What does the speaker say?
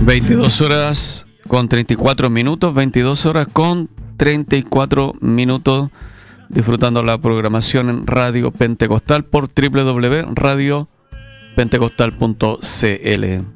22 horas con 34 minutos, 22 horas con 34 minutos, disfrutando la programación en Radio Pentecostal por www.radiopentecostal.cl.